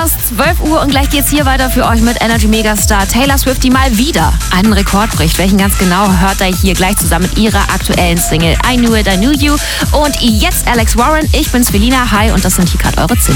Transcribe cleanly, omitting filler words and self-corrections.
fast 12 Uhr und gleich geht's hier weiter für euch mit Energy Megastar Taylor Swift, die mal wieder einen Rekord bricht. Welchen ganz genau hört ihr hier gleich zusammen mit ihrer aktuellen Single I Knew It, I Knew You. Und jetzt Alex Warren, ich bin's Felina, hi und das sind hier gerade eure 10